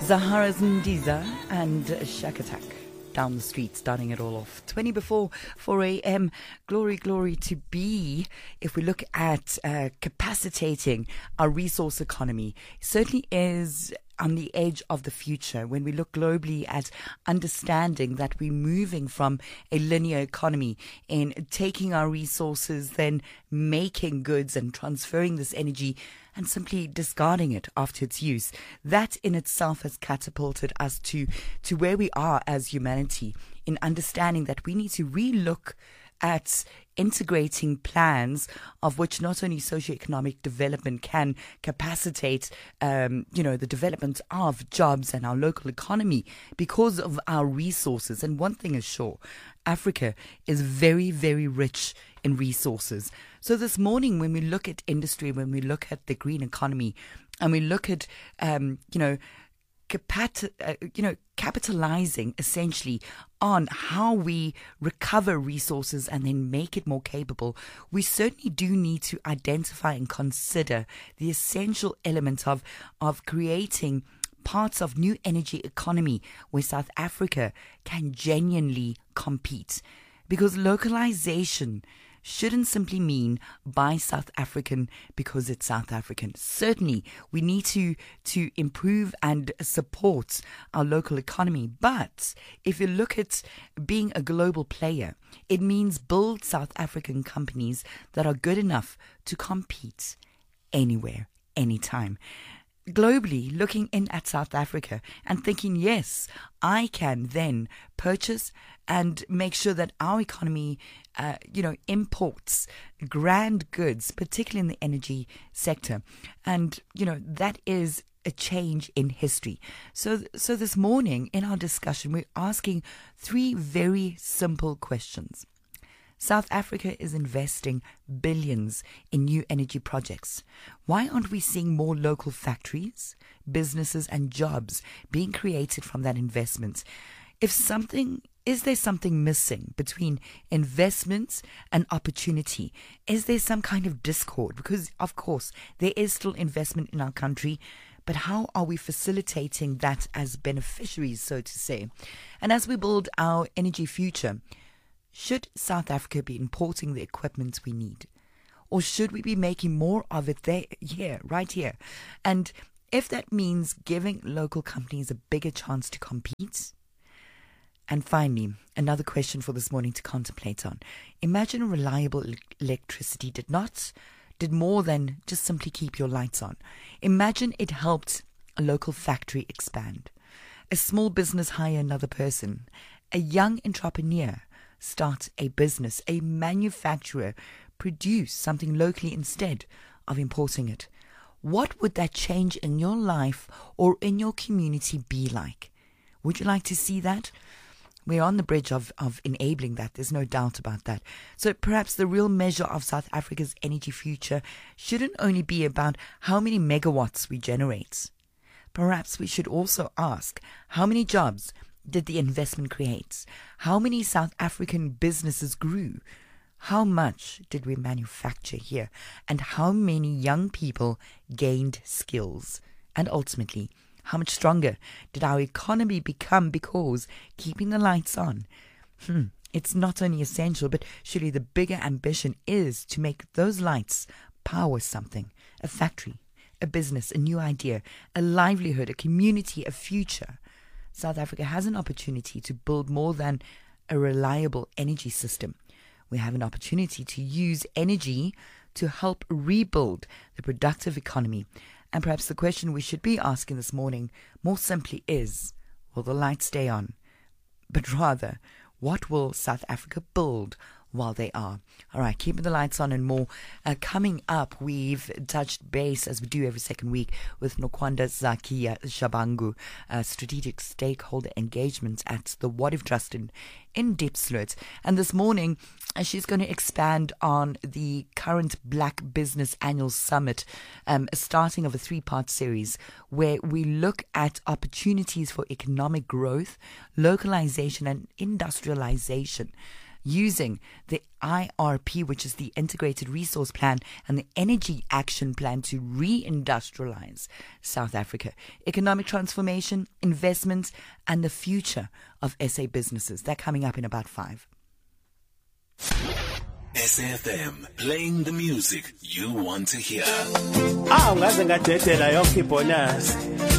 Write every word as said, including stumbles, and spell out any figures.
Zahara Zindiza and Shakatak down the street, starting it all off. twenty before four a.m. Glory, glory to be. If we look at uh, capacitating our resource economy, it certainly is on the edge of the future when we look globally at understanding that we're moving from a linear economy in taking our resources, then making goods and transferring this energy and simply discarding it after its use. That in itself has catapulted us to, to where we are as humanity, in understanding that we need to relook at integrating plans of which not only socioeconomic development can capacitate, um, you know, the development of jobs and our local economy because of our resources. And one thing is sure, Africa is very, very rich in resources. So this morning, when we look at industry, when we look at the green economy, and we look at, um, you know, Capat- uh, you know, capitalizing essentially on how we recover resources and then make it more capable, we certainly do need to identify and consider the essential element of, of creating parts of new energy economy where South Africa can genuinely compete. Because localization shouldn't simply mean buy South African because it's South African. Certainly, we need to, to improve and support our local economy. But if you look at being a global player, it means build South African companies that are good enough to compete anywhere, anytime. Globally, looking in at South Africa and thinking, yes, I can then purchase and make sure that our economy, uh, you know, imports grand goods, particularly in the energy sector. And, you know, that is a change in history. So, so this morning in our discussion, we're asking three very simple questions. South Africa is investing billions in new energy projects. Why aren't we seeing more local factories, businesses and jobs being created from that investment? If something, is there something missing between investments and opportunity? Is there some kind of discord? Because of course there is still investment in our country, but how are we facilitating that as beneficiaries, so to say? And as we build our energy future, should South Africa be importing the equipment we need? Or should we be making more of it there, here, right here? And if that means giving local companies a bigger chance to compete? And finally, another question for this morning to contemplate on. Imagine reliable e- electricity did not, did more than just simply keep your lights on. Imagine it helped a local factory expand, a small business hire another person, a young entrepreneur start a business, a manufacturer produce something locally instead of importing it. What would that change in your life or in your community be like? Would you like to see that? We're on the bridge of, of enabling that. There's no doubt about that. So perhaps the real measure of South Africa's energy future shouldn't only be about how many megawatts we generate. Perhaps we should also ask how many jobs did the investment create? How many South African businesses grew? How much did we manufacture here? And how many young people gained skills? And ultimately, how much stronger did our economy become because keeping the lights on? Hmm, it's not only essential, but surely the bigger ambition is to make those lights power something, a factory, a business, a new idea, a livelihood, a community, a future. South Africa has an opportunity to build more than a reliable energy system. We have an opportunity to use energy to help rebuild the productive economy. And perhaps the question we should be asking this morning more simply is, will the lights stay on? But rather, what will South Africa build while they are? All right, keeping the lights on and more. Uh, coming up, we've touched base, as we do every second week, with Nokwanda Zakia Shabangu, uh, strategic stakeholder engagement at the What If Trust in, in Diepsloot. And this morning, uh, she's going to expand on the current Black Business Annual Summit, um, a starting of a three-part series where we look at opportunities for economic growth, localization and industrialization. using the I R P, which is the Integrated Resource Plan, and the Energy Action Plan to re-industrialize South Africa. Economic transformation, investments, and the future of S A businesses. They're coming up in about five. S F M, playing the music you want to hear. Ah, ungaze ngadedela yonke ibonus.